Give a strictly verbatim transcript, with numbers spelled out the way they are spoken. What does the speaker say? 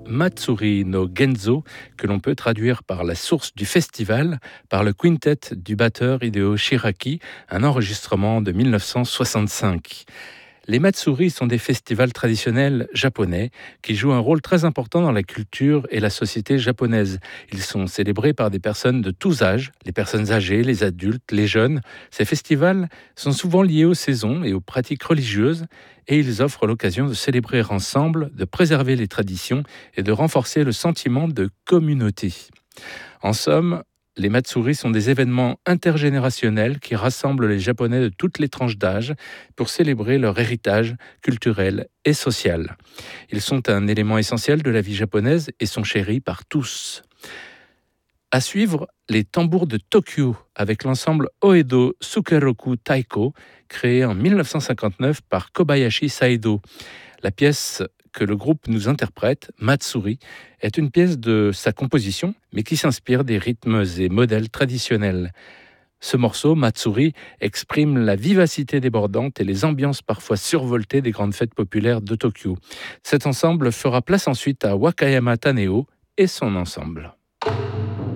Matsuri no Genzo, que l'on peut traduire par la source du festival, par le quintet du batteur Hideo Shiraki, un enregistrement de mille neuf cent soixante-cinq. Les Matsuri sont des festivals traditionnels japonais qui jouent un rôle très important dans la culture et la société japonaise. Ils sont célébrés par des personnes de tous âges, les personnes âgées, les adultes, les jeunes. Ces festivals sont souvent liés aux saisons et aux pratiques religieuses et ils offrent l'occasion de célébrer ensemble, de préserver les traditions et de renforcer le sentiment de communauté. En somme, les Matsuri sont des événements intergénérationnels qui rassemblent les Japonais de toutes les tranches d'âge pour célébrer leur héritage culturel et social. Ils sont un élément essentiel de la vie japonaise et sont chéris par tous. À suivre, les tambours de Tokyo avec l'ensemble Oedo Sukeroku Taiko, créé en mille neuf cent cinquante-neuf par Kobayashi Saedo. La pièce que le groupe nous interprète, Matsuri, est une pièce de sa composition, mais qui s'inspire des rythmes et modèles traditionnels. Ce morceau, Matsuri, exprime la vivacité débordante et les ambiances parfois survoltées des grandes fêtes populaires de Tokyo. Cet ensemble fera place ensuite à Wakayama Taneo et son ensemble.